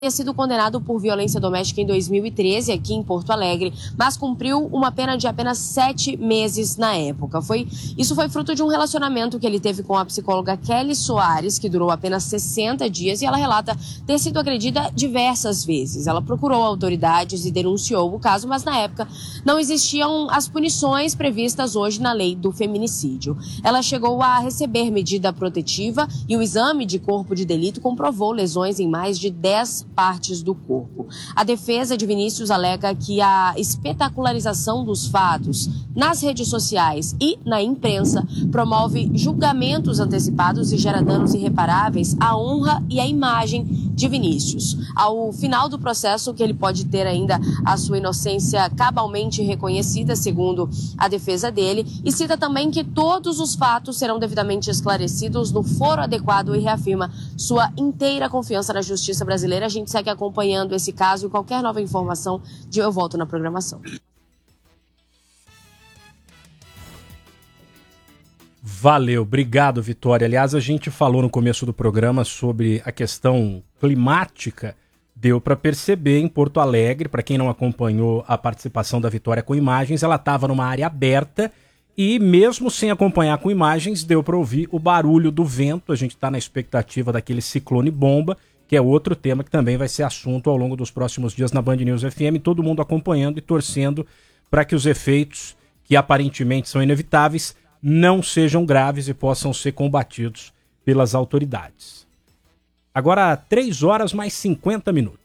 Tinha sido condenado por violência doméstica em 2013 aqui em Porto Alegre, mas cumpriu uma pena de apenas 7 meses na época. Isso foi fruto de um relacionamento que ele teve com a psicóloga Kelly Soares, que durou apenas 60 dias, e ela relata ter sido agredida diversas vezes. Ela procurou autoridades e denunciou o caso, mas na época não existiam as punições previstas hoje na lei do feminicídio. Ela chegou a receber medida protetiva e o exame de corpo de delito comprovou lesões em mais de 10 partes do corpo. A defesa de Vinícius alega que a espetacularização dos fatos nas redes sociais e na imprensa promove julgamentos antecipados e gera danos irreparáveis à honra e à imagem de Vinícius. Ao final do processo, que ele pode ter ainda a sua inocência cabalmente reconhecida, segundo a defesa dele, e cita também que todos os fatos serão devidamente esclarecidos no foro adequado e reafirma sua inteira confiança na justiça brasileira. A gente segue acompanhando esse caso e qualquer nova informação eu volto na programação. Valeu, obrigado, Vitória. Aliás, a gente falou no começo do programa sobre a questão climática. Deu para perceber em Porto Alegre, para quem não acompanhou a participação da Vitória com imagens, ela estava numa área aberta e mesmo sem acompanhar com imagens, deu para ouvir o barulho do vento. A gente está na expectativa daquele ciclone bomba, que é outro tema que também vai ser assunto ao longo dos próximos dias na Band News FM, todo mundo acompanhando e torcendo para que os efeitos, que aparentemente são inevitáveis, não sejam graves e possam ser combatidos pelas autoridades. Agora, 3 horas mais 50 minutos.